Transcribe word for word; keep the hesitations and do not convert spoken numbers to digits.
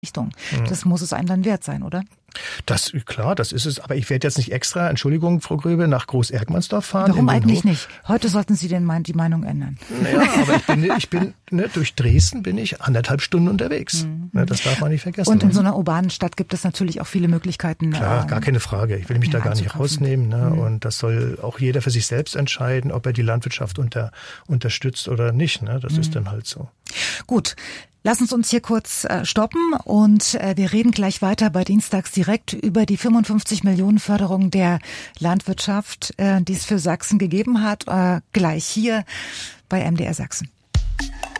Richtung. Das muss es einem dann wert sein, oder? Das, klar, das ist es. Aber ich werde jetzt nicht extra, Entschuldigung, Frau Gröbe, nach Groß-Erkmannsdorf fahren. Warum eigentlich nicht? Heute sollten Sie den, die Meinung ändern. Naja, aber ich bin, ich bin ne, durch Dresden bin ich anderthalb Stunden unterwegs. Mhm. Ne, das darf man nicht vergessen. Und in so einer urbanen Stadt gibt es natürlich auch viele Möglichkeiten. Klar, gar keine Frage. Ich will mich da gar nicht rausnehmen. Ne? Mhm. Und das soll auch jeder für sich selbst entscheiden, ob er die Landwirtschaft unter, unterstützt oder nicht. Ne? Das mhm. ist dann halt so. Gut. Lass uns uns hier kurz äh, stoppen und äh, wir reden gleich weiter bei Dienstags direkt über die fünfundfünfzig Millionen Förderung der Landwirtschaft, äh, die es für Sachsen gegeben hat, äh, gleich hier bei M D R Sachsen.